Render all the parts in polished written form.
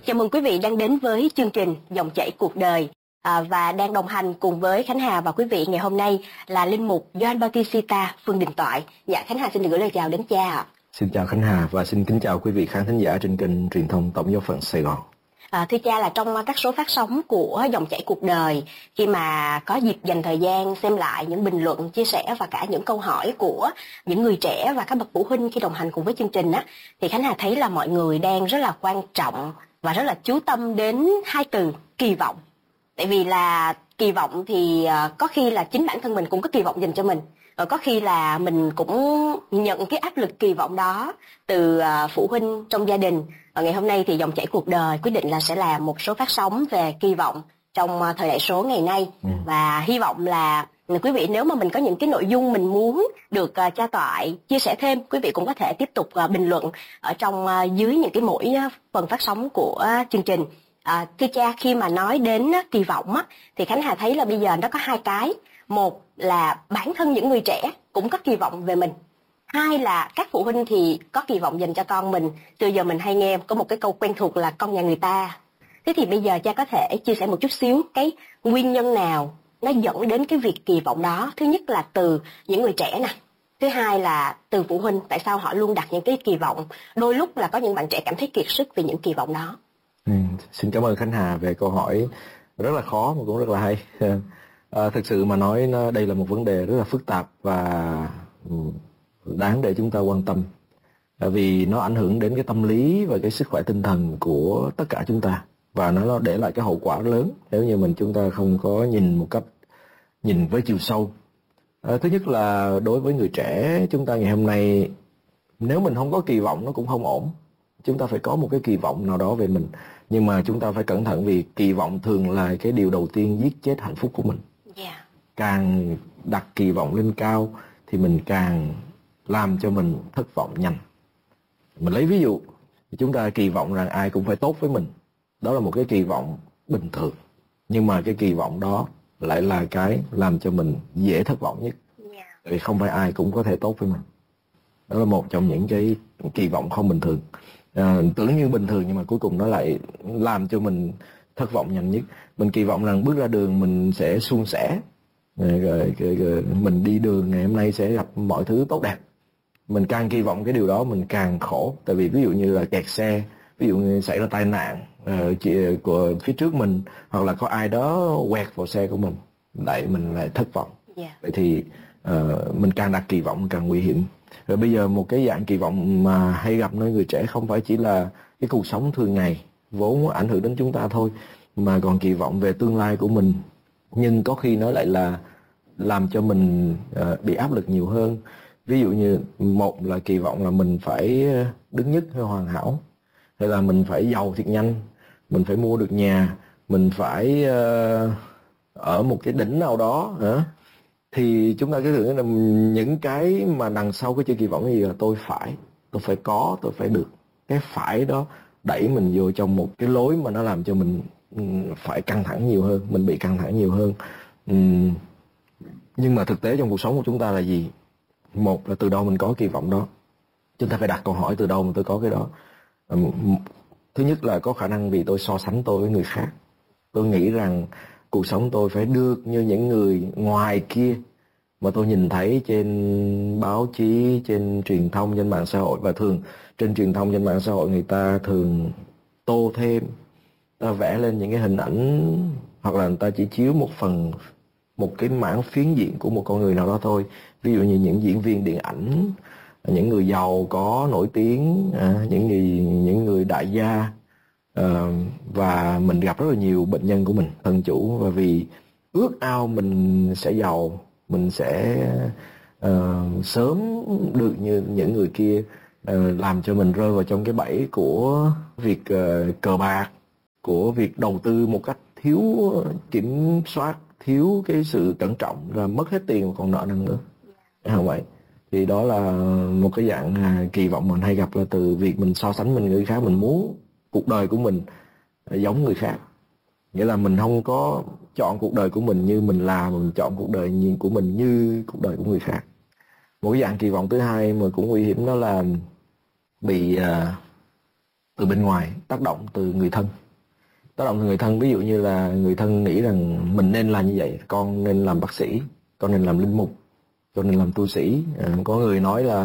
Chào mừng quý vị đang đến với chương trình Dòng chảy cuộc đời và đang đồng hành cùng với Khánh Hà và quý vị ngày hôm nay là linh mục Gioan Bautista Phương Đình Toại. Dạ, Khánh Hà xin được gửi lời chào đến cha ạ. Xin chào Khánh Hà và xin kính chào quý vị khán thính giả trên kênh truyền thông Tổng giáo phận Sài Gòn. Thưa cha, là trong các số phát sóng của Dòng chảy cuộc đời, khi mà có dịp dành thời gian xem lại những bình luận, chia sẻ và cả những câu hỏi của những người trẻ và các bậc phụ huynh khi đồng hành cùng với chương trình á, thì Khánh Hà thấy là mọi người đang rất là quan trọng và rất là chú tâm đến hai từ kỳ vọng. Tại vì là kỳ vọng thì có khi là chính bản thân mình cũng có kỳ vọng dành cho mình, có khi là mình cũng nhận cái áp lực kỳ vọng đó từ phụ huynh trong gia đình. Và ngày hôm nay thì Dòng chảy cuộc đời quyết định là sẽ làm một số phát sóng về kỳ vọng trong thời đại số ngày nay. Và hy vọng là quý vị, nếu mà mình có những cái nội dung mình muốn được cha Toại chia sẻ thêm, quý vị cũng có thể tiếp tục bình luận ở trong dưới những cái mỗi phần phát sóng của chương trình. Thưa cha, khi mà nói đến kỳ vọng á, thì Khánh Hà thấy là bây giờ nó có hai cái. Một là bản thân những người trẻ cũng có kỳ vọng về mình. Hai là các phụ huynh thì có kỳ vọng dành cho con mình. Từ giờ mình hay nghe có một cái câu quen thuộc là con nhà người ta. Thế thì bây giờ cha có thể chia sẻ một chút xíu cái nguyên nhân nào nó dẫn đến cái việc kỳ vọng đó. Thứ nhất là từ những người trẻ nè. Thứ hai là từ phụ huynh, tại sao họ luôn đặt những cái kỳ vọng. Đôi lúc là có những bạn trẻ cảm thấy kiệt sức vì những kỳ vọng đó. Xin cảm ơn Khánh Hà về câu hỏi rất là khó mà cũng rất là hay. Thực sự mà nói đây là một vấn đề rất là phức tạp và đáng để chúng ta quan tâm, vì nó ảnh hưởng đến cái tâm lý và cái sức khỏe tinh thần của tất cả chúng ta, và nó để lại cái hậu quả lớn nếu như chúng ta không có nhìn với chiều sâu. Thứ nhất là đối với người trẻ chúng ta ngày hôm nay, nếu mình không có kỳ vọng nó cũng không ổn. Chúng ta phải có một cái kỳ vọng nào đó về mình, nhưng mà chúng ta phải cẩn thận vì kỳ vọng thường là cái điều đầu tiên giết chết hạnh phúc của mình. Càng đặt kỳ vọng lên cao thì mình càng làm cho mình thất vọng nhanh. Mình lấy ví dụ, chúng ta kỳ vọng rằng ai cũng phải tốt với mình. Đó là một cái kỳ vọng bình thường, nhưng mà cái kỳ vọng đó lại là cái làm cho mình dễ thất vọng nhất. Vì không phải ai cũng có thể tốt với mình. Đó là một trong những cái kỳ vọng không bình thường. Tưởng như bình thường nhưng mà cuối cùng nó lại làm cho mình thất vọng nhanh nhất. Mình kỳ vọng rằng bước ra đường mình sẽ suôn sẻ, rồi mình đi đường ngày hôm nay sẽ gặp mọi thứ tốt đẹp. Mình càng kỳ vọng cái điều đó mình càng khổ. Tại vì ví dụ như là kẹt xe, ví dụ như xảy ra tai nạn của phía trước mình, hoặc là có ai đó quẹt vào xe của mình, mình lại thất vọng. Vậy thì mình càng đặt kỳ vọng càng nguy hiểm. Rồi bây giờ một cái dạng kỳ vọng mà hay gặp nơi người trẻ không phải chỉ là cái cuộc sống thường ngày vốn ảnh hưởng đến chúng ta thôi, mà còn kỳ vọng về tương lai của mình. Nhưng có khi nó lại là làm cho mình bị áp lực nhiều hơn. Ví dụ như một là kỳ vọng là mình phải đứng nhất hay hoàn hảo, hay là mình phải giàu thiệt nhanh, mình phải mua được nhà, mình phải ở một cái đỉnh nào đó. Thì chúng ta cứ tưởng là những cái mà đằng sau cái chữ kỳ vọng cái gì là tôi phải có, tôi phải được. Cái phải đó đẩy mình vô trong một cái lối mà nó làm cho mình phải căng thẳng nhiều hơn, mình bị căng thẳng nhiều hơn. Nhưng mà thực tế trong cuộc sống của chúng ta là gì? Một là từ đâu mình có kỳ vọng đó. Chúng ta phải đặt câu hỏi từ đâu mà tôi có cái đó. Thứ nhất là có khả năng vì tôi so sánh tôi với người khác. Tôi nghĩ rằng cuộc sống tôi phải được như những người ngoài kia mà tôi nhìn thấy trên báo chí, trên truyền thông, trên mạng xã hội. Và thường trên truyền thông, trên mạng xã hội người ta thường tô thêm, ta vẽ lên những cái hình ảnh, hoặc là người ta chỉ chiếu một cái mảng phiến diện của một con người nào đó thôi. Ví dụ như những diễn viên điện ảnh, những người giàu có nổi tiếng, những người đại gia. Và mình gặp rất là nhiều bệnh nhân của mình thân chủ, và vì ước ao mình sẽ giàu, mình sẽ sớm được như những người kia, làm cho mình rơi vào trong cái bẫy của việc cờ bạc, của việc đầu tư một cách thiếu kiểm soát, thiếu cái sự cẩn trọng, và mất hết tiền còn nợ nần nữa. Không vậy thì đó là một cái dạng kỳ vọng mình hay gặp, là từ việc mình so sánh mình người khác. Mình muốn cuộc đời của mình giống người khác, nghĩa là mình không có chọn cuộc đời của mình như mình là, mà mình chọn cuộc đời của mình như cuộc đời của người khác. Một cái dạng kỳ vọng thứ hai mà cũng nguy hiểm đó là bị từ bên ngoài, tác động từ người thân. Tác động từ người thân, ví dụ như là người thân nghĩ rằng mình nên làm như vậy, con nên làm bác sĩ, con nên làm linh mục, con nên làm tu sĩ. Có người nói là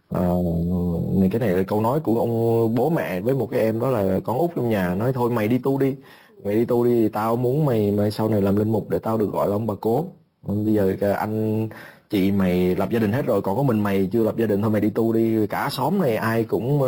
cái này là câu nói của ông bố mẹ với một cái em, đó là con út trong nhà, nói thôi mày đi tu đi, tao muốn mày sau này làm linh mục để tao được gọi là ông bà cố. Bây giờ anh chị mày lập gia đình hết rồi, còn có mình mày chưa lập gia đình, thôi mày đi tu đi, cả xóm này ai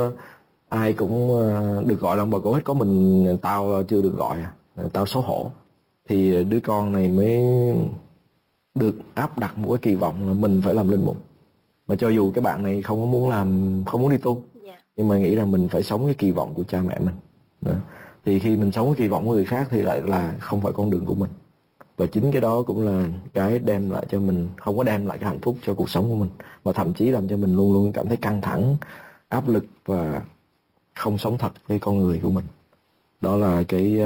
cũng được gọi là ông bà cố hết, có mình tao chưa được gọi, tao xấu hổ. Thì đứa con này mới được áp đặt một cái kỳ vọng là mình phải làm linh mục, mà cho dù cái bạn này không muốn đi tu, nhưng mà nghĩ rằng mình phải sống cái kỳ vọng của cha mẹ mình. Đó. Thì khi mình sống cái kỳ vọng của người khác thì lại là không phải con đường của mình, và chính cái đó cũng là cái đem lại cho mình, không có đem lại cái hạnh phúc cho cuộc sống của mình, mà thậm chí làm cho mình luôn luôn cảm thấy căng thẳng, áp lực và không sống thật với con người của mình. Đó là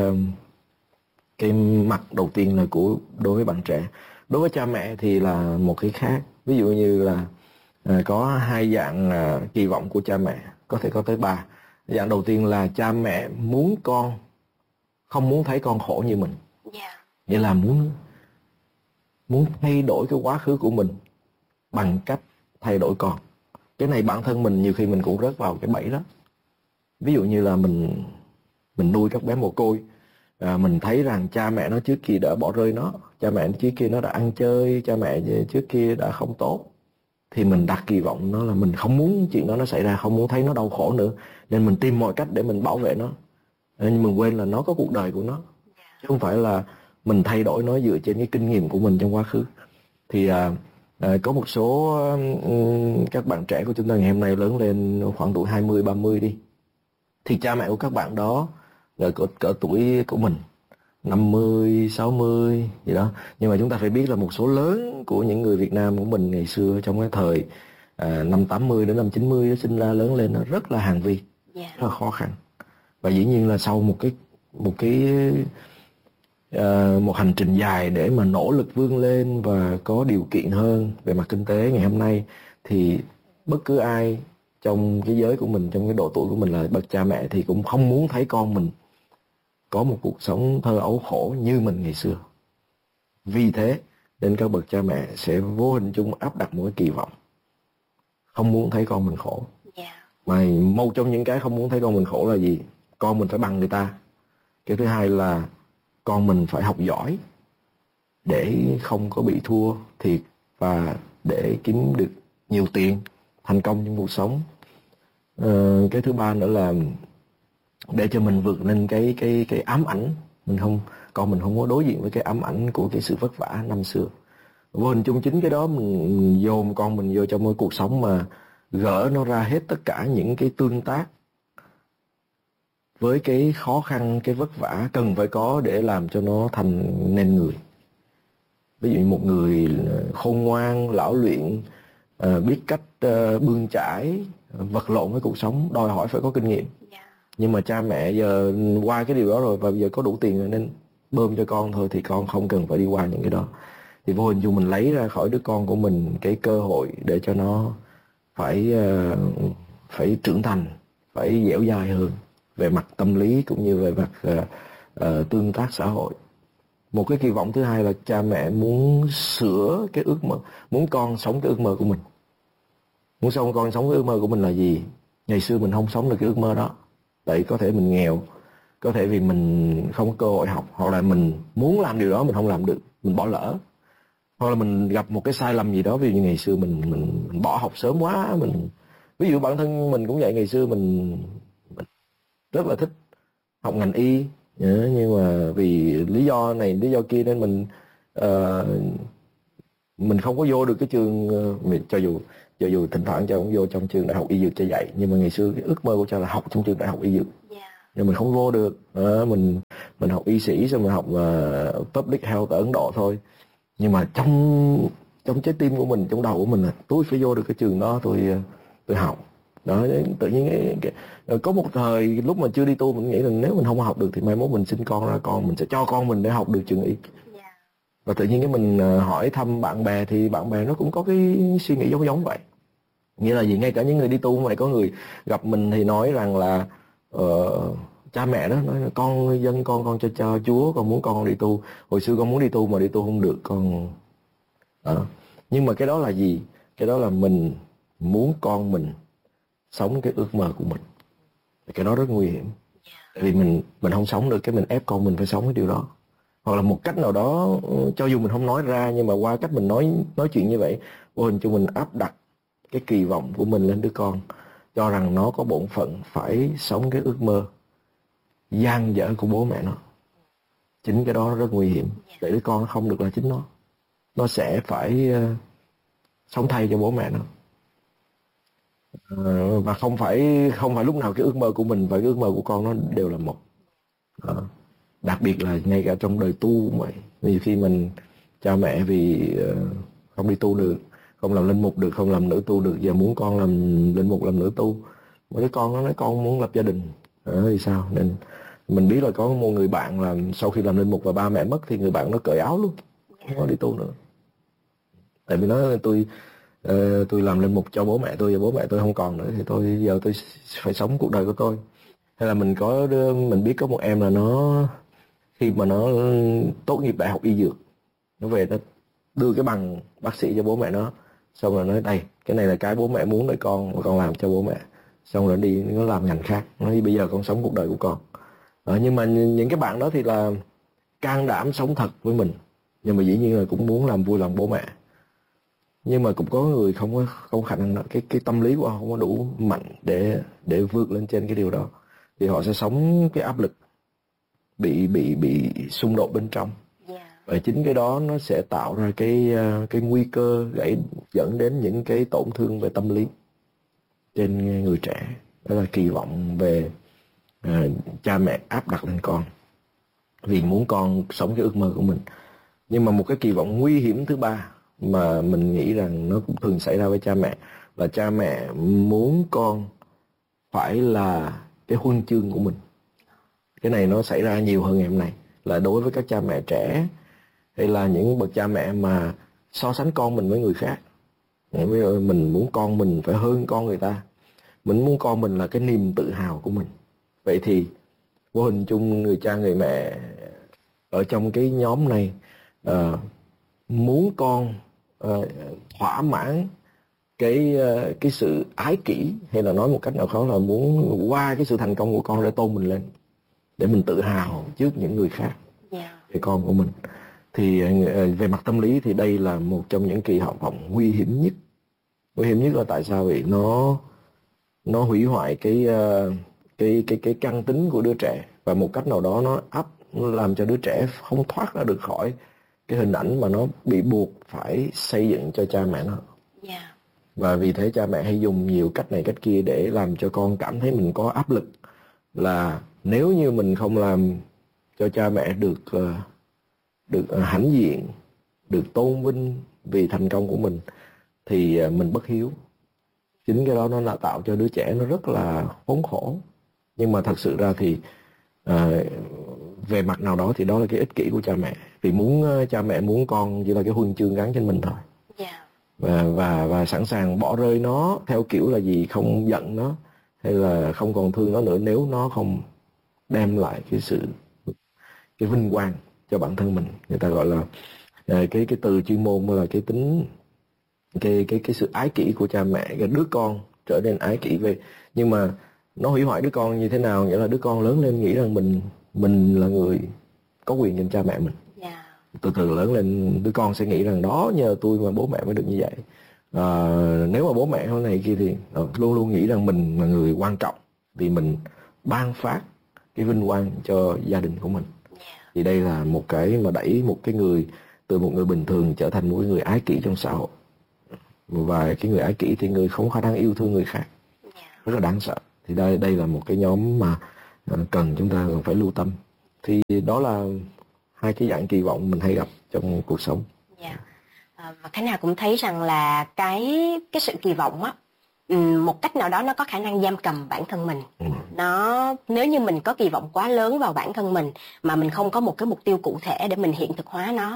cái mặt đầu tiên là đối với bạn trẻ. Đối với cha mẹ thì là một cái khác. Ví dụ như là có hai dạng kỳ vọng của cha mẹ, có thể có tới 3. Dạng đầu tiên là cha mẹ muốn không muốn thấy con khổ như mình. Nghĩa là muốn thay đổi cái quá khứ của mình bằng cách thay đổi con. Cái này bản thân mình nhiều khi mình cũng rớt vào cái bẫy đó. Ví dụ như là mình nuôi các bé mồ côi, mình thấy rằng cha mẹ nó trước kia đã bỏ rơi nó, cha mẹ trước kia nó đã ăn chơi, cha mẹ trước kia đã không tốt, thì mình đặt kỳ vọng nó là mình không muốn chuyện đó nó xảy ra, không muốn thấy nó đau khổ nữa, nên mình tìm mọi cách để mình bảo vệ nó. Nhưng mình quên là nó có cuộc đời của nó, chứ không phải là mình thay đổi nó dựa trên cái kinh nghiệm của mình trong quá khứ. Thì có một số các bạn trẻ của chúng ta ngày hôm nay lớn lên khoảng tuổi 20, 30 đi, thì cha mẹ của các bạn đó là cỡ tuổi của mình, 50, 60 gì đó. Nhưng mà chúng ta phải biết là một số lớn của những người Việt Nam của mình ngày xưa trong cái thời năm 80 đến năm 90 nó sinh ra lớn lên nó rất là hàng vi, rất là khó khăn. Và dĩ nhiên là sau một hành trình dài để mà nỗ lực vươn lên và có điều kiện hơn về mặt kinh tế ngày hôm nay, thì bất cứ ai trong cái giới của mình, trong cái độ tuổi của mình là bậc cha mẹ thì cũng không muốn thấy con mình có một cuộc sống thơ ấu khổ như mình ngày xưa. Vì thế nên các bậc cha mẹ sẽ vô hình chung áp đặt một cái kỳ vọng không muốn thấy con mình khổ. Mà một trong những cái không muốn thấy con mình khổ là gì? Con mình phải bằng người ta. Cái thứ hai là con mình phải học giỏi để không có bị thua thiệt và để kiếm được nhiều tiền, thành công trong cuộc sống. Cái thứ ba nữa là để cho mình vượt lên cái ám ảnh, con mình không có đối diện với cái ám ảnh của cái sự vất vả năm xưa. Vô hình chung chính cái đó mình dồn con mình vô trong một cuộc sống mà gỡ nó ra hết tất cả những cái tương tác với cái khó khăn, cái vất vả cần phải có để làm cho nó thành nên người. Ví dụ như một người khôn ngoan, lão luyện, biết cách bươn chải, vật lộn với cuộc sống, đòi hỏi phải có kinh nghiệm. Nhưng mà cha mẹ giờ qua cái điều đó rồi và bây giờ có đủ tiền rồi nên bơm cho con thôi, thì con không cần phải đi qua những cái đó. Thì vô hình chung mình lấy ra khỏi đứa con của mình cái cơ hội để cho nó phải trưởng thành, phải dẻo dai hơn về mặt tâm lý cũng như về mặt tương tác xã hội. Một cái kỳ vọng thứ hai là cha mẹ muốn sửa cái ước mơ, muốn con sống cái ước mơ của mình. Muốn xong con sống cái ước mơ của mình là gì? Ngày xưa mình không sống được cái ước mơ đó, tại có thể mình nghèo, có thể vì mình không có cơ hội học, hoặc là mình muốn làm điều đó mình không làm được, mình bỏ lỡ, hoặc là mình gặp một cái sai lầm gì đó. Ví dụ như ngày xưa mình bỏ học sớm quá, ví dụ bản thân mình cũng vậy. Ngày xưa mình rất là thích học ngành y, nhưng mà vì lý do này lý do kia nên mình không có vô được cái trường. Cho dù thỉnh thoảng cho cũng vô trong trường đại học y dược cho dạy, nhưng mà ngày xưa cái ước mơ của cha là học trong trường đại học y dược, nhưng mình không vô được. Mình học y sĩ xong mình học public health ở Ấn Độ thôi. Nhưng mà trong trái tim của mình, trong đầu của mình là tôi phải vô được cái trường đó, tôi học. Đó, tự nhiên có một thời lúc mà chưa đi tu mình nghĩ là nếu mình không học được thì mai mốt mình sinh con ra, con mình sẽ cho con mình để học được trường y. Và tự nhiên cái mình hỏi thăm bạn bè thì bạn bè nó cũng có cái suy nghĩ giống vậy. Nghĩa là gì? Ngay cả những người đi tu vậy, có người gặp mình thì nói rằng là cha mẹ đó nói con dân con cho Chúa, con muốn con đi tu. Hồi xưa con muốn đi tu mà đi tu không được con. Nhưng mà cái đó là gì? Cái đó là mình muốn con mình sống cái ước mơ của mình. Cái đó rất nguy hiểm. Tại vì mình không sống được, cái mình ép con mình phải sống cái điều đó. Hoặc là một cách nào đó, cho dù mình không nói ra, nhưng mà qua cách mình nói chuyện như vậy, vô hình chung mình áp đặt cái kỳ vọng của mình lên đứa con, cho rằng nó có bổn phận phải sống cái ước mơ dang dở của bố mẹ nó. Chính cái đó rất nguy hiểm. Để đứa con nó không được là chính nó sẽ phải sống thay cho bố mẹ nó. Và không phải lúc nào cái ước mơ của mình và cái ước mơ của con nó đều là một. Đặc biệt là ngay cả trong đời tu cũng vậy. Vì khi mình cha mẹ vì không đi tu được, không làm linh mục được, không làm nữ tu được, giờ muốn con làm linh mục, làm nữ tu, mà cái con nó nói con muốn lập gia đình thì sao? Nên mình biết là có một người bạn là sau khi làm linh mục và ba mẹ mất thì người bạn nó cởi áo luôn, không có đi tu nữa. Tại vì nói tôi làm linh mục cho bố mẹ tôi, và bố mẹ tôi không còn nữa, thì giờ tôi phải sống cuộc đời của tôi. Hay là mình biết có một em là nó khi mà nó tốt nghiệp đại học y dược, nó về nó đưa cái bằng bác sĩ cho bố mẹ nó, xong rồi nói đây, cái này là cái bố mẹ muốn để con làm cho bố mẹ, xong rồi đi nó làm ngành khác, nói bây giờ con sống cuộc đời của con. Nhưng mà những cái bạn đó thì là can đảm sống thật với mình, nhưng mà dĩ nhiên là cũng muốn làm vui lòng bố mẹ. Nhưng mà cũng có người không có khả năng đó, cái tâm lý của họ không có đủ mạnh để vượt lên trên cái điều đó, thì họ sẽ sống cái áp lực bị xung đột bên trong. Và chính cái đó nó sẽ tạo ra cái nguy cơ dẫn đến những cái tổn thương về tâm lý trên người trẻ. Đó là kỳ vọng về cha mẹ áp đặt lên con vì muốn con sống cái ước mơ của mình. Nhưng mà một cái kỳ vọng nguy hiểm thứ ba mà mình nghĩ rằng nó cũng thường xảy ra với cha mẹ là cha mẹ muốn con phải là cái huân chương của mình. Cái này nó xảy ra nhiều hơn ngày hôm nay, là đối với các cha mẹ trẻ hay là những bậc cha mẹ mà so sánh con mình với người khác. Bây giờ mình muốn con mình phải hơn con người ta, mình muốn con mình là cái niềm tự hào của mình. Vậy thì vô hình chung người cha người mẹ ở trong cái nhóm này muốn con thỏa mãn cái sự ái kỷ, hay là nói một cách nào đó là muốn qua cái sự thành công của con để tôn mình lên, để mình tự hào trước những người khác về con của mình. Thì về mặt tâm lý thì đây là một trong những kỳ vọng nguy hiểm nhất. Nguy hiểm nhất là tại sao? Vì nó hủy hoại cái căn tính của đứa trẻ, và một cách nào đó nó làm cho đứa trẻ không thoát ra được khỏi cái hình ảnh mà nó bị buộc phải xây dựng cho cha mẹ nó. Và vì thế cha mẹ hay dùng nhiều cách này cách kia để làm cho con cảm thấy mình có áp lực, là nếu như mình không làm cho cha mẹ được hãnh diện, được tôn vinh vì thành công của mình, thì mình bất hiếu. Chính cái đó nó là tạo cho đứa trẻ nó rất là khốn khổ. Nhưng mà thật sự ra thì về mặt nào đó thì đó là cái ích kỷ của cha mẹ, vì cha mẹ muốn con chỉ là cái huân chương gắn trên mình thôi. Và sẵn sàng bỏ rơi nó theo kiểu là gì, không giận nó hay là không còn thương nó nữa, nếu nó không đem lại cái vinh quang cho bản thân mình. Người ta gọi là cái từ chuyên môn là cái tính cái sự ái kỷ của cha mẹ, cái đứa con trở nên ái kỷ về. Nhưng mà nó hủy hoại đứa con như thế nào? Nghĩa là đứa con lớn lên nghĩ rằng mình là người có quyền trên cha mẹ mình. Từ từ lớn lên đứa con sẽ nghĩ rằng đó, nhờ tôi mà bố mẹ mới được như vậy. Nếu mà bố mẹ hôm này kia thì luôn luôn nghĩ rằng mình là người quan trọng, vì mình ban phát cái vinh quang cho gia đình của mình. Thì đây là một cái mà đẩy một cái người từ một người bình thường trở thành một người ái kỷ trong xã hội. Và cái người ái kỷ thì người không có khả năng yêu thương người khác, rất là đáng sợ. Thì đây là một cái nhóm mà cần chúng ta cần phải lưu tâm. Thì đó là hai cái dạng kỳ vọng mình hay gặp trong cuộc sống. Và cái nào cũng thấy rằng là cái sự kỳ vọng á, một cách nào đó nó có khả năng giam cầm bản thân mình. Nếu như mình có kỳ vọng quá lớn vào bản thân mình mà mình không có một cái mục tiêu cụ thể để mình hiện thực hóa nó,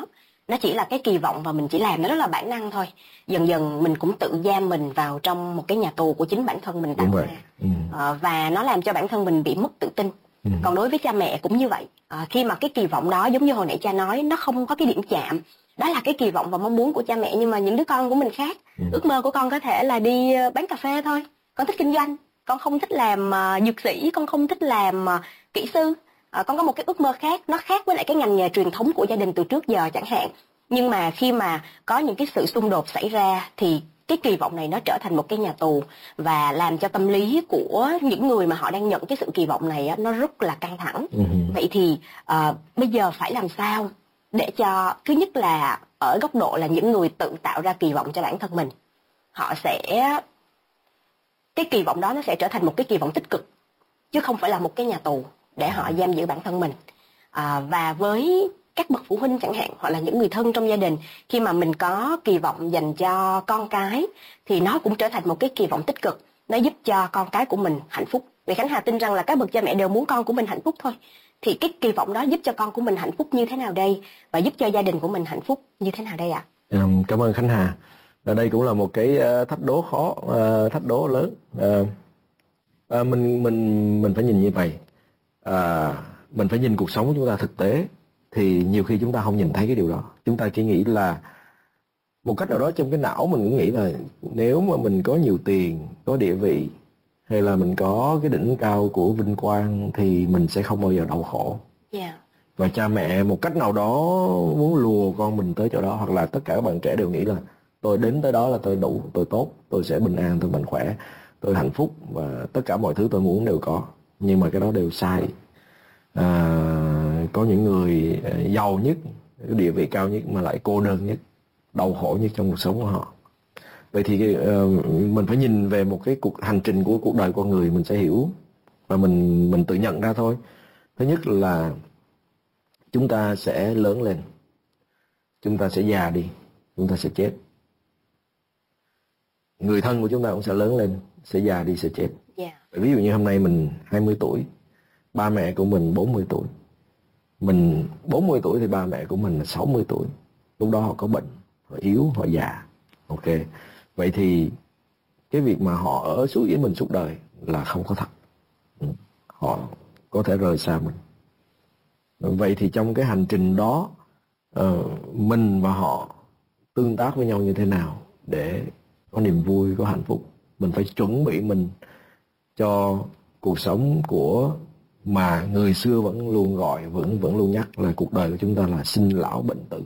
Nó chỉ là cái kỳ vọng và mình chỉ làm nó rất là bản năng thôi. Dần dần mình cũng tự giam mình vào trong một cái nhà tù của chính bản thân mình tạo ra. Và nó làm cho bản thân mình bị mất tự tin. Còn đối với cha mẹ cũng như vậy. Khi mà cái kỳ vọng đó, giống như hồi nãy cha nói, nó không có cái điểm chạm. Đó là cái kỳ vọng và mong muốn của cha mẹ, nhưng mà những đứa con của mình khác. Ước mơ của con có thể là đi bán cà phê thôi. Con thích kinh doanh, con không thích làm dược sĩ, con không thích làm kỹ sư. Con có một cái ước mơ khác, nó khác với lại cái ngành nghề truyền thống của gia đình từ trước giờ chẳng hạn. Nhưng mà khi mà có những cái sự xung đột xảy ra thì cái kỳ vọng này nó trở thành một cái nhà tù, và làm cho tâm lý của những người mà họ đang nhận cái sự kỳ vọng này nó rất là căng thẳng. Vậy thì bây giờ phải làm sao để cho, thứ nhất là ở góc độ là những người tự tạo ra kỳ vọng cho bản thân mình, họ sẽ, cái kỳ vọng đó nó sẽ trở thành một cái kỳ vọng tích cực, chứ không phải là một cái nhà tù để họ giam giữ bản thân mình. Và với các bậc phụ huynh chẳng hạn, hoặc là những người thân trong gia đình, khi mà mình có kỳ vọng dành cho con cái thì nó cũng trở thành một cái kỳ vọng tích cực, nó giúp cho con cái của mình hạnh phúc. Vì Khánh Hà tin rằng là các bậc cha mẹ đều muốn con của mình hạnh phúc thôi. Thì cái kỳ vọng đó giúp cho con của mình hạnh phúc như thế nào đây, và giúp cho gia đình của mình hạnh phúc như thế nào đây ạ? Cảm ơn Khánh Hà. Ở đây cũng là một cái thách đố khó, thách đố lớn. Mình phải nhìn như vậy. Mình phải nhìn cuộc sống của chúng ta thực tế, thì nhiều khi chúng ta không nhìn thấy cái điều đó. Chúng ta chỉ nghĩ là một cách nào đó trong cái não mình cũng nghĩ là nếu mà mình có nhiều tiền, có địa vị, hay là mình có cái đỉnh cao của vinh quang thì mình sẽ không bao giờ đau khổ. Và cha mẹ một cách nào đó muốn lùa con mình tới chỗ đó, hoặc là tất cả các bạn trẻ đều nghĩ là tôi đến tới đó là tôi đủ, tôi tốt, tôi sẽ bình an, tôi mạnh khỏe, tôi hạnh phúc và tất cả mọi thứ tôi muốn đều có. Nhưng mà cái đó đều sai. Có những người giàu nhất, địa vị cao nhất mà lại cô đơn nhất, đau khổ nhất trong cuộc sống của họ. Vậy thì mình phải nhìn về một cái cuộc hành trình của cuộc đời con người, mình sẽ hiểu và mình tự nhận ra thôi. Thứ nhất là chúng ta sẽ lớn lên, chúng ta sẽ già đi, chúng ta sẽ chết. Người thân của chúng ta cũng sẽ lớn lên, sẽ già đi, sẽ chết. Ví dụ như hôm nay mình 20 tuổi, ba mẹ của mình 40 tuổi. Mình 40 tuổi thì ba mẹ của mình là 60 tuổi. Lúc đó họ có bệnh, họ yếu, họ già. Ok. Vậy thì cái việc mà họ ở suốt với mình suốt đời là không có thật. Họ có thể rời xa mình. Vậy thì trong cái hành trình đó, mình và họ tương tác với nhau như thế nào để có niềm vui, có hạnh phúc. Mình phải chuẩn bị mình cho cuộc sống của mà người xưa vẫn luôn gọi, vẫn luôn nhắc là cuộc đời của chúng ta là sinh lão bệnh tử.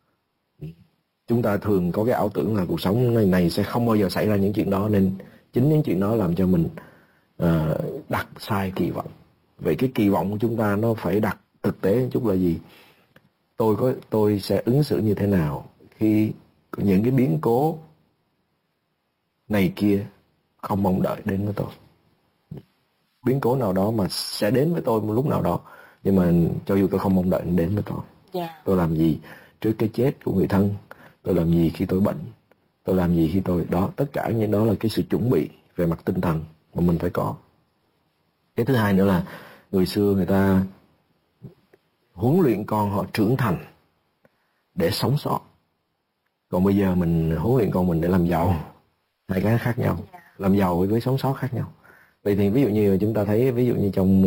Chúng ta thường có cái ảo tưởng là cuộc sống này sẽ không bao giờ xảy ra những chuyện đó, nên chính những chuyện đó làm cho mình đặt sai kỳ vọng. Vậy cái kỳ vọng của chúng ta nó phải đặt thực tế một chút là gì? Tôi sẽ ứng xử như thế nào khi những cái biến cố này kia không mong đợi đến với tôi. Biến cố nào đó mà sẽ đến với tôi một lúc nào đó, nhưng mà cho dù tôi không mong đợi đến với tôi. Tôi làm gì trước cái chết của người thân, tôi làm gì khi tôi bệnh, tôi làm gì khi tôi đó, tất cả những đó là cái sự chuẩn bị về mặt tinh thần mà mình phải có. Cái thứ hai nữa là người xưa người ta huấn luyện con họ trưởng thành để sống sót. Còn bây giờ mình huấn luyện con mình để làm giàu, hai cái khác nhau. Làm giàu với sống sót khác nhau. Vậy thì ví dụ như chúng ta thấy, ví dụ như trong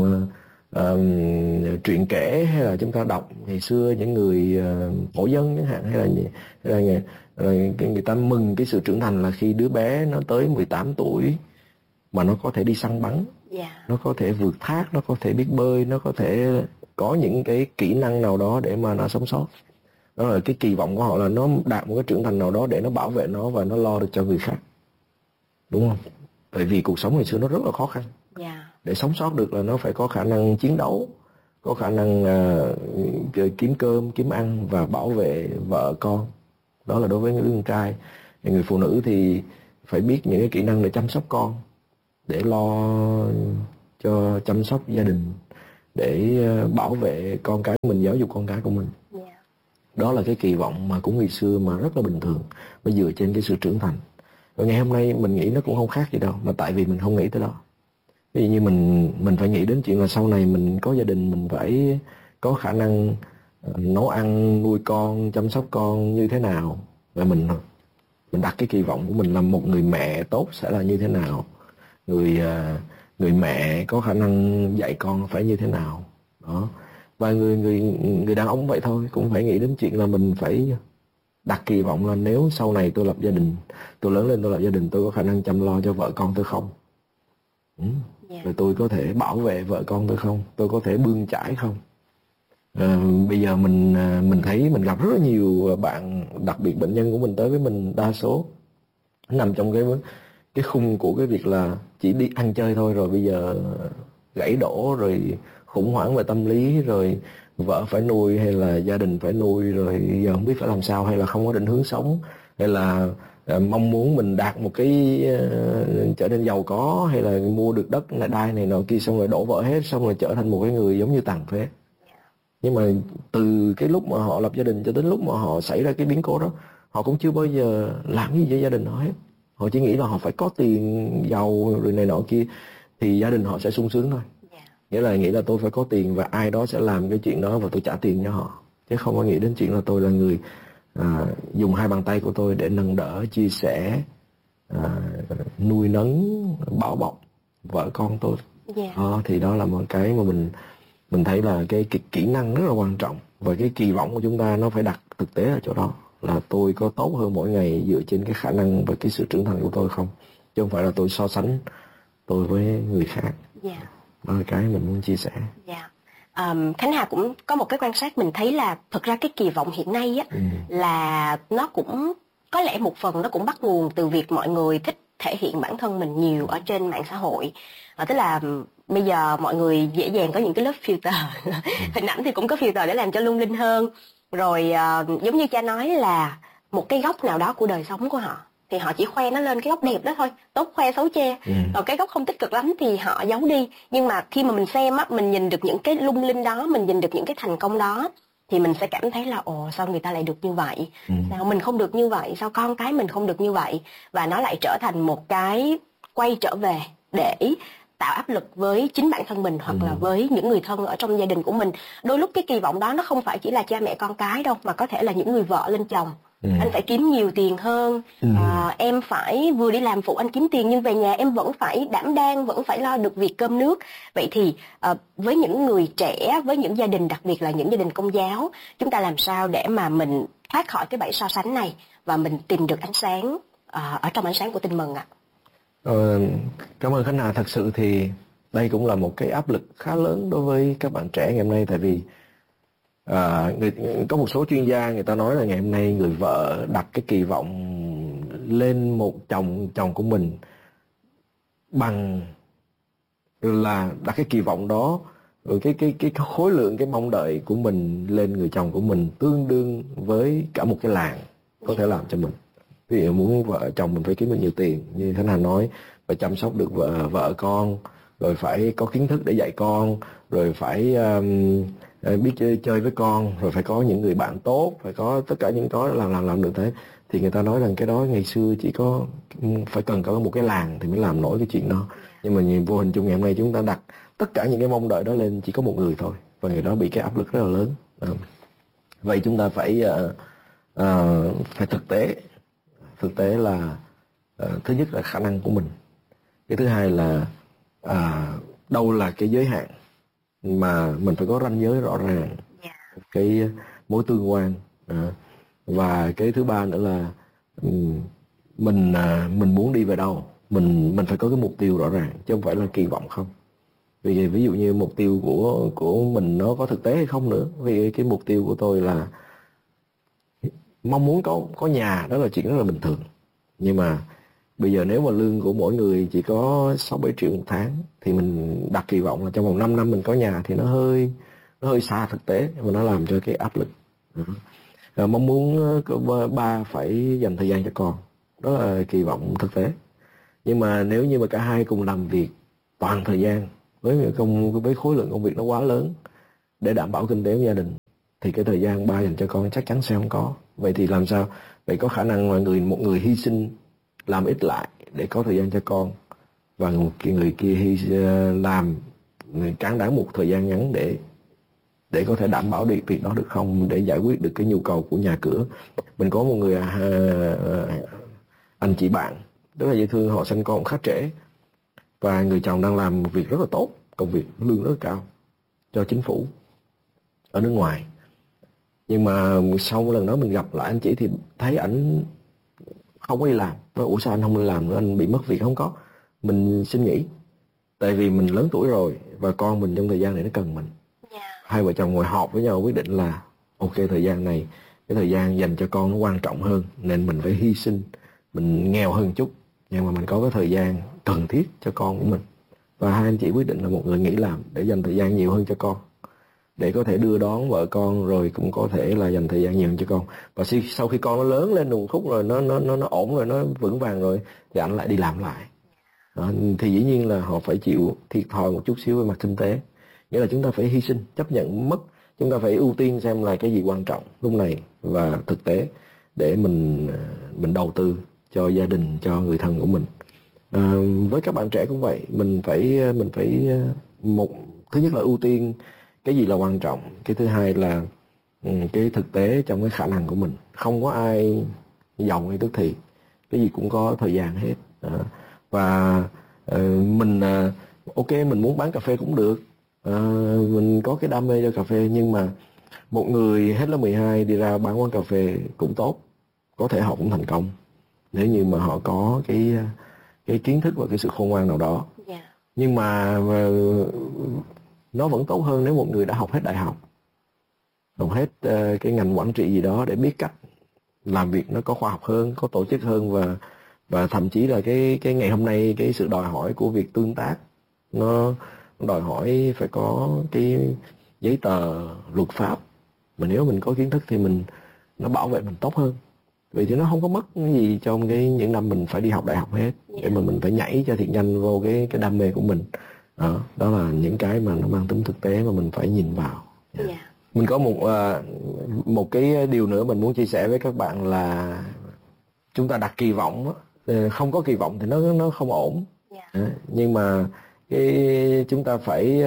truyện kể hay là chúng ta đọc ngày xưa những người mổ dân chẳng hạn, hay là người ta mừng cái sự trưởng thành là khi đứa bé nó tới 18 tuổi mà nó có thể đi săn bắn, nó có thể vượt thác, nó có thể biết bơi, nó có thể có những cái kỹ năng nào đó để mà nó sống sót. Đó là cái kỳ vọng của họ, là nó đạt một cái trưởng thành nào đó để nó bảo vệ nó và nó lo được cho người khác. Đúng không? Bởi vì cuộc sống ngày xưa nó rất là khó khăn. Để sống sót được là nó phải có khả năng chiến đấu, có khả năng kiếm cơm, kiếm ăn và bảo vệ vợ con. Đó là đối với người con trai. Người phụ nữ thì phải biết những cái kỹ năng để chăm sóc con, để lo cho chăm sóc gia đình, để bảo vệ con cái của mình, giáo dục con cái của mình. Đó là cái kỳ vọng mà của người xưa mà rất là bình thường, nó dựa trên cái sự trưởng thành. Và ngày hôm nay mình nghĩ nó cũng không khác gì đâu, mà tại vì mình không nghĩ tới đó. Ví dụ như mình phải nghĩ đến chuyện là sau này mình có gia đình, mình phải có khả năng nấu ăn, nuôi con, chăm sóc con như thế nào, và mình đặt cái kỳ vọng của mình là một người mẹ tốt sẽ là như thế nào, người mẹ có khả năng dạy con phải như thế nào đó. Và người đàn ông vậy thôi, cũng phải nghĩ đến chuyện là mình phải đặt kỳ vọng là nếu sau này tôi lập gia đình, tôi lớn lên tôi lập gia đình, tôi có khả năng chăm lo cho vợ con tôi không, rồi tôi có thể bảo vệ vợ con tôi không, tôi có thể bươn chải không. Bây giờ mình thấy mình gặp rất là nhiều bạn, đặc biệt bệnh nhân của mình tới với mình đa số nằm trong cái khung của cái việc là chỉ đi ăn chơi thôi, rồi bây giờ gãy đổ, rồi khủng hoảng về tâm lý, rồi vợ phải nuôi hay là gia đình phải nuôi, rồi giờ không biết phải làm sao, hay là không có định hướng sống, hay là mong muốn mình đạt một cái trở nên giàu có, hay là mua được đất này đai này nọ kia, xong rồi đổ vỡ hết, xong rồi trở thành một cái người giống như tàn phế. Nhưng mà từ cái lúc mà họ lập gia đình cho đến lúc mà họ xảy ra cái biến cố đó, họ cũng chưa bao giờ làm gì với gia đình họ hết. Họ chỉ nghĩ là họ phải có tiền giàu rồi này nọ kia thì gia đình họ sẽ sung sướng thôi. Nghĩa là nghĩ là tôi phải có tiền và ai đó sẽ làm cái chuyện đó và tôi trả tiền cho họ, chứ không có nghĩ đến chuyện là tôi là người dùng hai bàn tay của tôi để nâng đỡ, chia sẻ, nuôi nấng, bảo bọc vợ con tôi. Thì đó là một cái mà mình thấy là cái kỹ năng rất là quan trọng, và cái kỳ vọng của chúng ta nó phải đặt thực tế ở chỗ đó, là tôi có tốt hơn mỗi ngày dựa trên cái khả năng và cái sự trưởng thành của tôi không, chứ không phải là tôi so sánh tôi với người khác. Đó là cái mình muốn chia sẻ. Khánh Hà cũng có một cái quan sát mình thấy là thực ra cái kỳ vọng hiện nay á, là nó cũng có lẽ một phần nó cũng bắt nguồn từ việc mọi người thích thể hiện bản thân mình nhiều ở trên mạng xã hội. Tức là bây giờ mọi người dễ dàng có những cái lớp filter hình ảnh thì cũng có filter để làm cho lung linh hơn. Rồi giống như cha nói là một cái góc nào đó của đời sống của họ thì họ chỉ khoe nó lên cái góc đẹp đó thôi, tốt khoe xấu chê. Còn cái góc không tích cực lắm thì họ giấu đi. Nhưng mà khi mà mình xem á, mình nhìn được những cái lung linh đó, mình nhìn được những cái thành công đó, thì mình sẽ cảm thấy là ồ, sao người ta lại được như vậy, sao mình không được như vậy, sao con cái mình không được như vậy. Và nó lại trở thành một cái quay trở về để tạo áp lực với chính bản thân mình, hoặc là với những người thân ở trong gia đình của mình. Đôi lúc cái kỳ vọng đó nó không phải chỉ là cha mẹ con cái đâu, mà có thể là những người vợ lên chồng. Anh phải kiếm nhiều tiền hơn, em phải vừa đi làm phụ anh kiếm tiền, nhưng về nhà em vẫn phải đảm đang, vẫn phải lo được việc cơm nước. Vậy thì với những người trẻ, với những gia đình, đặc biệt là những gia đình Công giáo, chúng ta làm sao để mà mình thoát khỏi cái bẫy so sánh này và mình tìm được ánh sáng ở trong ánh sáng của Tin Mừng ạ? Cảm ơn Khánh Hà. Thật sự thì đây cũng là một cái áp lực khá lớn đối với các bạn trẻ ngày hôm nay, tại vì có một số chuyên gia người ta nói là ngày hôm nay người vợ đặt cái kỳ vọng lên một chồng của mình bằng là đặt cái kỳ vọng đó, rồi cái khối lượng cái mong đợi của mình lên người chồng của mình tương đương với cả một cái làng có thể làm cho mình. Ví dụ muốn vợ chồng mình phải kiếm được nhiều tiền, như Khánh Hà nói, phải chăm sóc được vợ con, rồi phải có kiến thức để dạy con, rồi phải biết chơi với con, rồi phải có những người bạn tốt, phải có tất cả những cái làm được thế. Thì người ta nói rằng cái đó ngày xưa chỉ có phải cần có một cái làng thì mới làm nổi cái chuyện đó. Nhưng mà nhìn vô hình chung ngày hôm nay chúng ta đặt tất cả những cái mong đợi đó lên chỉ có một người thôi, và người đó bị cái áp lực rất là lớn. Vậy chúng ta phải thực tế là thứ nhất là khả năng của mình, cái thứ hai là đâu là cái giới hạn mà mình phải có ranh giới rõ ràng, cái mối tương quan, và cái thứ ba nữa là mình muốn đi về đâu, mình phải có cái mục tiêu rõ ràng, chứ không phải là kỳ vọng không. Vì ví dụ như mục tiêu của mình nó có thực tế hay không nữa. Vì cái mục tiêu của tôi là mong muốn có nhà, đó là chuyện rất là bình thường. Nhưng mà bây giờ nếu mà lương của mỗi người chỉ có 6-7 triệu một tháng thì mình đặt kỳ vọng là trong vòng 5 năm mình có nhà thì nó hơi xa thực tế, và nó làm cho cái áp lực. Mong muốn ba phải dành thời gian cho con, đó là kỳ vọng thực tế. Nhưng mà nếu như mà cả hai cùng làm việc toàn thời gian với khối lượng công việc nó quá lớn để đảm bảo kinh tế của gia đình, thì cái thời gian ba dành cho con chắc chắn sẽ không có. Vậy thì làm sao? Vậy có khả năng là một người hy sinh làm ít lại để có thời gian cho con, và người kia làm cán đáng một thời gian ngắn để để có thể đảm bảo được việc đó được không, để giải quyết được cái nhu cầu của nhà cửa. Mình có một người anh chị bạn rất là dễ thương, họ sinh con khá trễ, và người chồng đang làm một việc rất là tốt, công việc lương rất là cao cho chính phủ ở nước ngoài. Nhưng mà sau một lần đó mình gặp lại anh chị thì thấy ảnh không có đi làm. Ủa sao anh không đi làm nữa, anh bị mất việc? Không có, mình xin nghỉ. Tại vì mình lớn tuổi rồi và con mình trong thời gian này nó cần mình. Hai vợ chồng ngồi họp với nhau quyết định là ok, thời gian này, cái thời gian dành cho con nó quan trọng hơn, nên mình phải hy sinh, mình nghèo hơn chút nhưng mà mình có cái thời gian cần thiết cho con của mình. Và hai anh chị quyết định là một người nghỉ làm để dành thời gian nhiều hơn cho con, để có thể đưa đón vợ con, rồi cũng có thể là dành thời gian nhiều hơn cho con. Và sau khi con nó lớn lên một khúc rồi, nó ổn rồi, nó vững vàng rồi, thì anh lại đi làm lại. Đó, thì dĩ nhiên là họ phải chịu thiệt thòi một chút xíu về mặt kinh tế. Nghĩa là chúng ta phải hy sinh, chấp nhận mất. Chúng ta phải ưu tiên xem là cái gì quan trọng lúc này và thực tế, để mình đầu tư cho gia đình, cho người thân của mình. Với các bạn trẻ cũng vậy, mình phải thứ nhất là ưu tiên cái gì là quan trọng, cái thứ hai là cái thực tế trong cái khả năng của mình. Không có ai giàu hay tức thì, cái gì cũng có thời gian hết. Và mình ok, mình muốn bán cà phê cũng được, mình có cái đam mê cho cà phê, nhưng mà một người hết lớp 12 đi ra bán quán cà phê cũng tốt, có thể họ cũng thành công nếu như mà họ có cái kiến thức và cái sự khôn ngoan nào đó. Nhưng mà nó vẫn tốt hơn nếu một người đã học hết đại học, học hết cái ngành quản trị gì đó, để biết cách làm việc nó có khoa học hơn, có tổ chức hơn, và thậm chí là cái ngày hôm nay cái sự đòi hỏi của việc tương tác nó đòi hỏi phải có cái giấy tờ luật pháp, mà nếu mình có kiến thức thì nó bảo vệ mình tốt hơn. Vì thế nó không có mất cái gì trong những năm mình phải đi học đại học hết, để mà mình phải nhảy cho thiệt nhanh vô cái đam mê của mình. Đó là những cái mà nó mang tính thực tế mà mình phải nhìn vào. Mình có một cái điều nữa mình muốn chia sẻ với các bạn là chúng ta đặt kỳ vọng, không có kỳ vọng thì nó không ổn. Nhưng mà chúng ta phải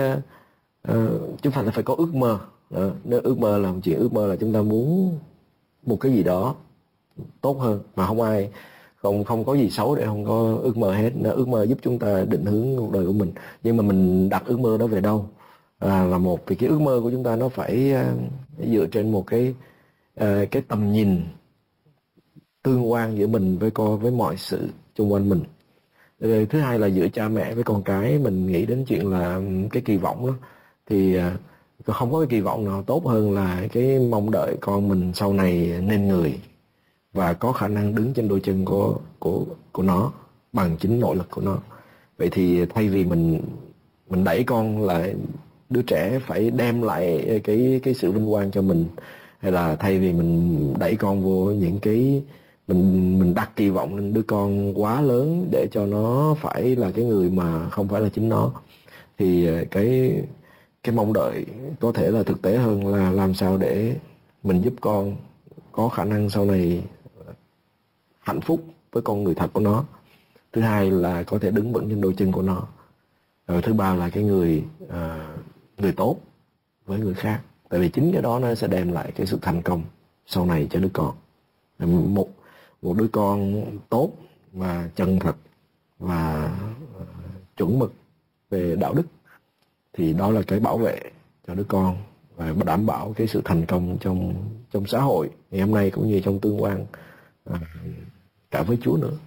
có ước mơ. Nếu ước mơ là một chuyện, ước mơ là chúng ta muốn một cái gì đó tốt hơn, mà không có gì xấu để không có ước mơ hết. Ước mơ giúp chúng ta định hướng cuộc đời của mình, nhưng mà mình đặt ước mơ đó về đâu là một. Vì cái ước mơ của chúng ta nó phải dựa trên một cái tầm nhìn tương quan giữa mình với mọi sự xung quanh mình. Thứ hai là giữa cha mẹ với con cái. Mình nghĩ đến chuyện là cái kỳ vọng đó, thì không có cái kỳ vọng nào tốt hơn là cái mong đợi con mình sau này nên người và có khả năng đứng trên đôi chân của nó bằng chính nội lực của nó. Vậy thì thay vì mình đẩy con lại, đứa trẻ phải đem lại cái sự vinh quang cho mình, hay là thay vì mình đẩy con vô những cái mình đặt kỳ vọng lên đứa con quá lớn để cho nó phải là cái người mà không phải là chính nó, thì cái mong đợi có thể là thực tế hơn là làm sao để mình giúp con có khả năng sau này hạnh phúc với con người thật của nó. Thứ hai là có thể đứng vững trên đôi chân của nó. Rồi thứ ba là cái người tốt với người khác. Tại vì chính cái đó nó sẽ đem lại cái sự thành công sau này cho đứa con. Một đứa con tốt và chân thật và chuẩn mực về đạo đức, thì đó là cái bảo vệ cho đứa con và đảm bảo cái sự thành công trong xã hội ngày hôm nay, cũng như trong tương quan cả với Chúa nữa.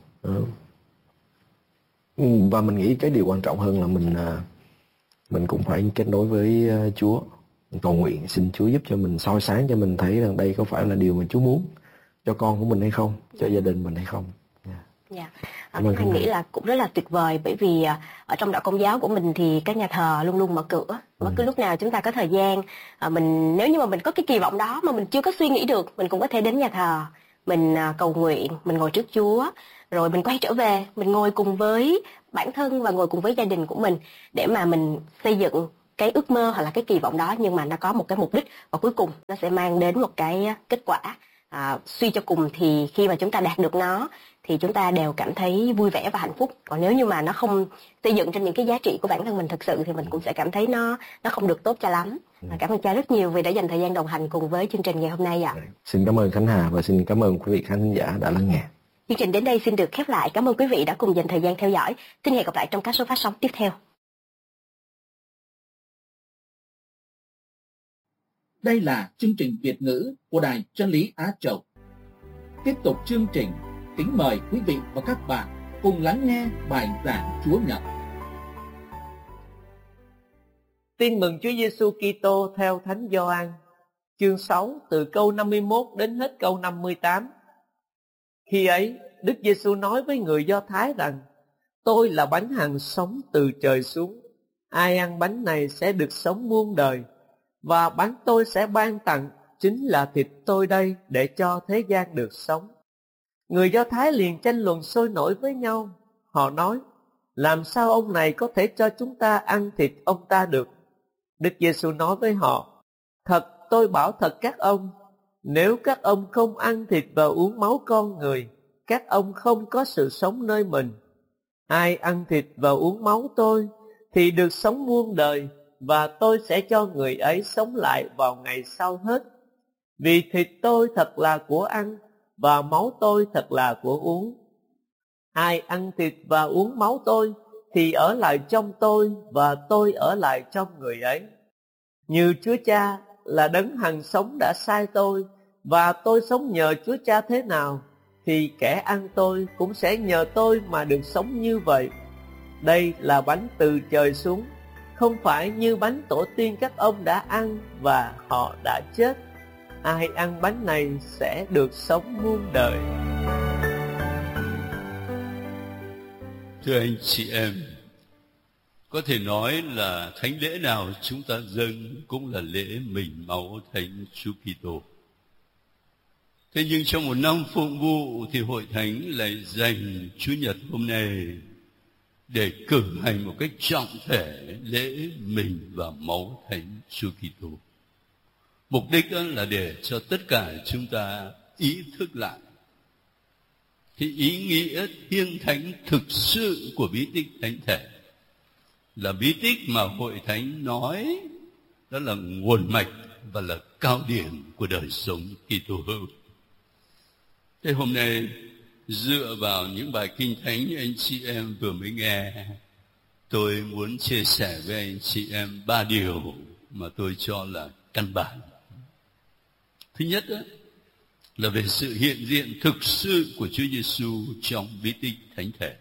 Và mình nghĩ cái điều quan trọng hơn là mình cũng phải kết nối với Chúa, cầu nguyện xin Chúa giúp cho mình, soi sáng cho mình thấy rằng đây có phải là điều mà Chúa muốn cho con của mình hay không, cho gia đình mình hay không. Anh nghĩ là cũng rất là tuyệt vời, bởi vì ở trong đạo Công giáo của mình thì cái nhà thờ luôn luôn mở cửa. Bất cứ lúc nào chúng ta có thời gian, nếu như mà mình có cái kỳ vọng đó mà mình chưa có suy nghĩ được, mình cũng có thể đến nhà thờ, mình cầu nguyện, mình ngồi trước Chúa, rồi mình quay trở về, mình ngồi cùng với bản thân và ngồi cùng với gia đình của mình để mà mình xây dựng cái ước mơ hoặc là cái kỳ vọng đó, nhưng mà nó có một cái mục đích và cuối cùng nó sẽ mang đến một cái kết quả suy cho cùng thì khi mà chúng ta đạt được nó thì chúng ta đều cảm thấy vui vẻ và hạnh phúc. Còn nếu như mà nó không xây dựng trên những cái giá trị của bản thân mình thực sự thì mình cũng sẽ cảm thấy nó không được tốt cho lắm. Cảm ơn cha rất nhiều vì đã dành thời gian đồng hành cùng với chương trình ngày hôm nay ạ. Xin cảm ơn Khánh Hà và xin cảm ơn quý vị khán giả đã lắng nghe. Chương trình đến đây xin được khép lại. Cảm ơn quý vị đã cùng dành thời gian theo dõi. Xin hẹn gặp lại trong các số phát sóng tiếp theo. Đây là chương trình Việt ngữ của Đài Chân lý Á Châu. Tiếp tục chương trình, kính mời quý vị và các bạn cùng lắng nghe bài giảng Chúa Nhật. Tin mừng Chúa Giêsu Kitô theo Thánh Gioan, chương 6 từ câu 51 đến hết câu 58. Khi ấy, Đức Giêsu nói với người Do Thái rằng: Tôi là bánh hằng sống từ trời xuống. Ai ăn bánh này sẽ được sống muôn đời, và bánh tôi sẽ ban tặng chính là thịt tôi đây để cho thế gian được sống. Người Do Thái liền tranh luận sôi nổi với nhau. Họ nói: Làm sao ông này có thể cho chúng ta ăn thịt ông ta được? Đức Giêsu nói với họ: Thật tôi bảo thật các ông, nếu các ông không ăn thịt và uống máu con người, các ông không có sự sống nơi mình. Ai ăn thịt và uống máu tôi thì được sống muôn đời, và tôi sẽ cho người ấy sống lại vào ngày sau hết. Vì thịt tôi thật là của ăn, và máu tôi thật là của uống. Ai ăn thịt và uống máu tôi thì ở lại trong tôi, và tôi ở lại trong người ấy. Như Chúa Cha là đấng hằng sống đã sai tôi, và tôi sống nhờ Chúa Cha thế nào, thì kẻ ăn tôi cũng sẽ nhờ tôi mà được sống như vậy. Đây là bánh từ trời xuống, không phải như bánh tổ tiên các ông đã ăn và họ đã chết. Ai ăn bánh này sẽ được sống muôn đời. Thưa anh chị em, có thể nói là thánh lễ nào chúng ta dâng cũng là lễ mình máu Thánh Chúa Kitô. Thế nhưng trong một năm phụng vụ thì hội thánh lại dành Chủ nhật hôm nay để cử hành một cách trọng thể lễ mình và máu Thánh Chúa Kitô. Mục đích đó là để cho tất cả chúng ta ý thức lại cái ý nghĩa thiêng thánh thực sự của bí tích thánh thể, là bí tích mà hội thánh nói đó là nguồn mạch và là cao điểm của đời sống Kitô hữu. Thế hôm nay dựa vào những bài kinh thánh anh chị em vừa mới nghe, tôi muốn chia sẻ với anh chị em 3 điều mà tôi cho là căn bản. Thứ nhất đó, là về sự hiện diện thực sự của Chúa Giêsu trong bí tích thánh thể.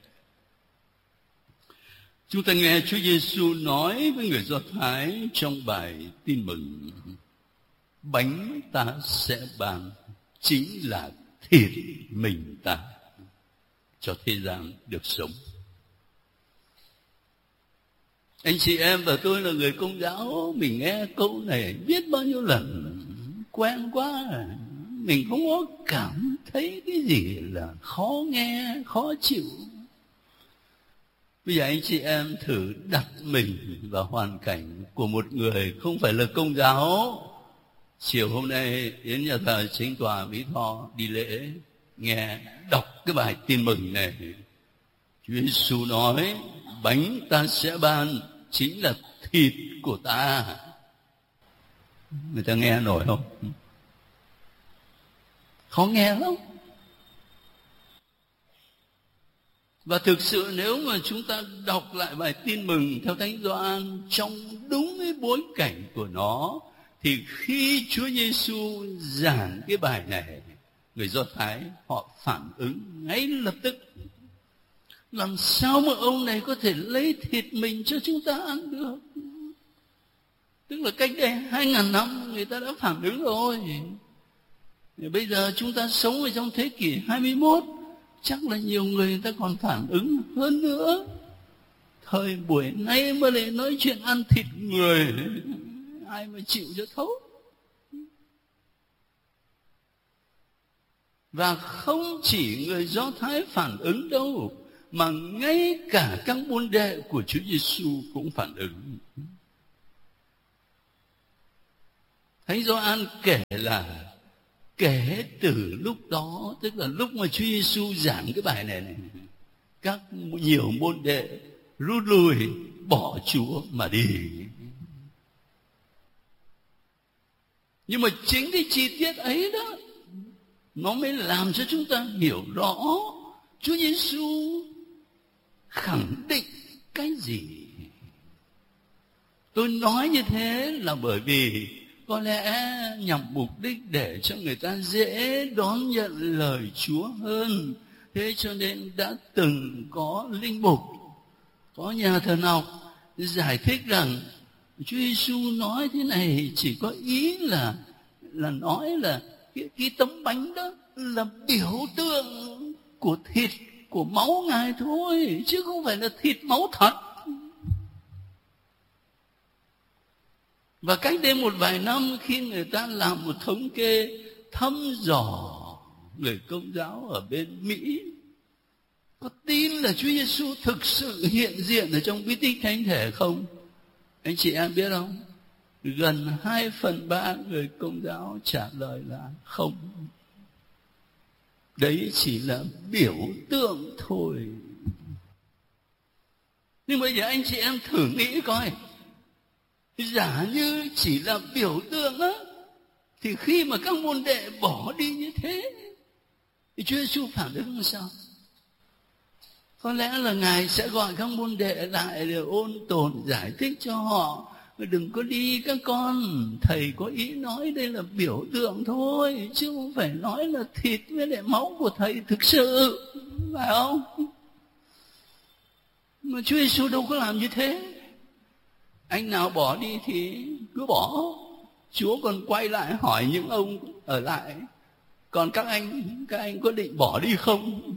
Chúng ta nghe Chúa Giêsu nói với người Do Thái trong bài tin mừng: bánh ta sẽ ban chính là thịt mình ta, cho thế gian được sống. Anh chị em và tôi là người Công giáo, mình nghe câu này biết bao nhiêu lần, quen quá, mình không có cảm thấy cái gì là khó nghe, khó chịu. Bây giờ anh chị em thử đặt mình vào hoàn cảnh của một người không phải là Công giáo. Chiều hôm nay đến nhà thờ Chính tòa Mỹ Tho đi lễ, nghe đọc cái bài tin mừng này. Chúa Giêsu nói bánh ta sẽ ban chính là thịt của ta. Người ta nghe nổi không? Khó nghe lắm. Và thực sự nếu mà chúng ta đọc lại bài tin mừng theo Thánh Gioan trong đúng cái bối cảnh của nó, thì khi Chúa Giêsu giảng cái bài này, người Do Thái họ phản ứng ngay lập tức. Làm sao mà ông này có thể lấy thịt mình cho chúng ta ăn được? Tức là cách đây 2.000 năm người ta đã phản ứng rồi. Bây giờ chúng ta sống ở trong thế kỷ 21, chắc là nhiều người ta còn phản ứng hơn nữa. Thời buổi nay mà lại nói chuyện ăn thịt người, ai mà chịu cho thấu. Và không chỉ người Do Thái phản ứng đâu, mà ngay cả các môn đệ của Chúa Giêsu cũng phản ứng. Thánh Gioan kể là Kể từ lúc đó, tức là lúc mà Chúa Giêsu giảng cái bài này, các nhiều môn đệ rút lui, bỏ Chúa mà đi. Nhưng mà chính cái chi tiết ấy đó, nó mới làm cho chúng ta hiểu rõ Chúa Giêsu khẳng định cái gì. Tôi nói như thế là bởi vì có lẽ nhằm mục đích để cho người ta dễ đón nhận lời Chúa hơn. Thế cho nên đã từng có linh mục, có nhà thần học giải thích rằng Chúa Giêsu nói thế này chỉ có ý là nói là cái tấm bánh đó là biểu tượng của thịt, của máu Ngài thôi, chứ không phải là thịt máu thật. Và cách đây một vài năm, khi người ta làm một thống kê thăm dò người Công giáo ở bên Mỹ, có tin là Chúa Giêsu thực sự hiện diện ở trong bí tích thánh thể không? Anh chị em biết không? Gần 2/3 người Công giáo trả lời là không. Đấy chỉ là biểu tượng thôi. Nhưng bây giờ anh chị em thử nghĩ coi, giả như chỉ là biểu tượng á, thì khi mà các môn đệ bỏ đi như thế, thì Chúa Giêsu phản ứng làm sao? Có lẽ là Ngài sẽ gọi các môn đệ lại để ôn tồn giải thích cho họ: đừng có đi các con, thầy có ý nói đây là biểu tượng thôi, chứ không phải nói là thịt với lại máu của thầy thực sự, phải không? Mà Chúa Giêsu đâu có làm như thế. Anh nào bỏ đi thì cứ bỏ. Chúa còn quay lại hỏi những ông ở lại: còn các anh có định bỏ đi không?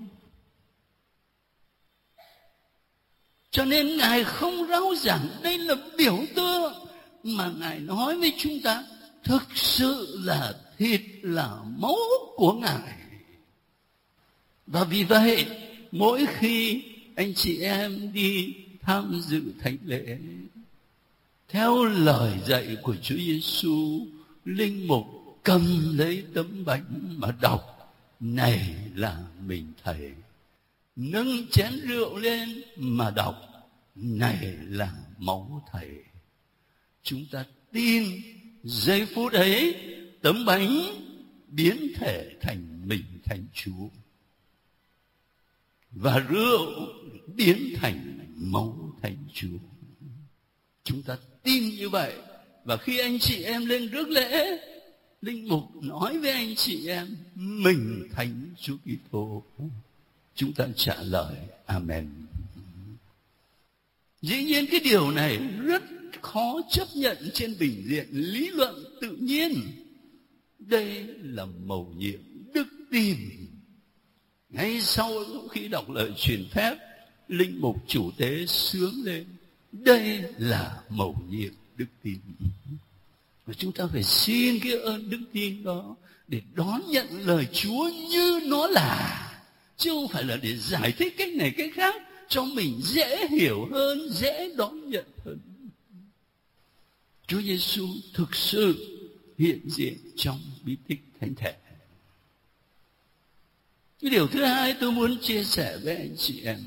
Cho nên Ngài không rao giảng đây là biểu tượng, mà Ngài nói với chúng ta thực sự là thịt, là máu của Ngài. Và vì vậy, mỗi khi anh chị em đi tham dự thánh lễ, theo lời dạy của Chúa Giêsu, linh mục cầm lấy tấm bánh mà đọc: này là mình thầy. Nâng chén rượu lên mà đọc: này là máu thầy. Chúng ta tin giây phút ấy tấm bánh biến thể thành mình, thành Chúa, và rượu biến thành máu thành Chúa. Chúng ta tin như vậy. Và khi anh chị em lên rước lễ, linh mục nói với anh chị em: mình thánh Chúa Kitô. Chúng ta trả lời Amen. Dĩ nhiên cái điều này rất khó chấp nhận trên bình diện lý luận tự nhiên. Đây là mầu nhiệm đức tin. Ngay sau khi đọc lời truyền phép, linh mục chủ tế sướng lên: đây là mầu nhiệm đức tin. Và chúng ta phải xin cái ơn đức tin đó để đón nhận lời Chúa như nó là, chứ không phải là để giải thích cách này cách khác cho mình dễ hiểu hơn, dễ đón nhận hơn. Chúa Giêsu thực sự hiện diện trong bí tích thánh thể. Cái điều thứ hai tôi muốn chia sẻ với anh chị em: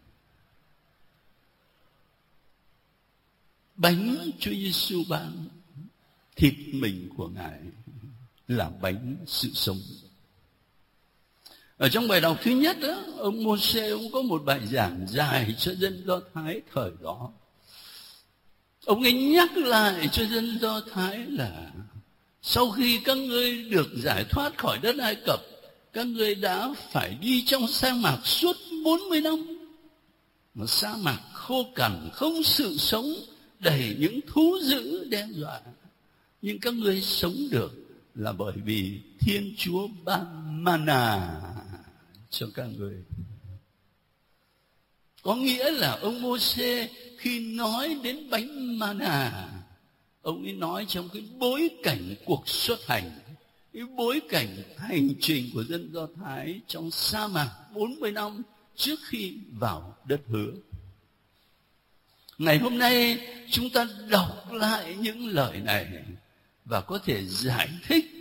bánh Chúa Giêsu ban, thịt mình của Ngài là bánh sự sống. Ở trong bài đọc thứ nhất đó, ông Mô-sê ông có một bài giảng dài cho dân Do Thái thời đó. Ông ấy nhắc lại cho dân Do Thái là sau khi các ngươi được giải thoát khỏi đất Ai Cập, các ngươi đã phải đi trong sa mạc suốt 40 năm. Một sa mạc khô cằn, không sự sống, đầy những thú dữ đe dọa. Nhưng các ngươi sống được là bởi vì Thiên Chúa ban mana cho các ngươi. Có nghĩa là ông Mô-sê khi nói đến bánh mana, ông ấy nói trong cái bối cảnh cuộc xuất hành, cái bối cảnh hành trình của dân Do Thái trong sa mạc 40 năm trước khi vào đất hứa. Ngày hôm nay chúng ta đọc lại những lời này và có thể giải thích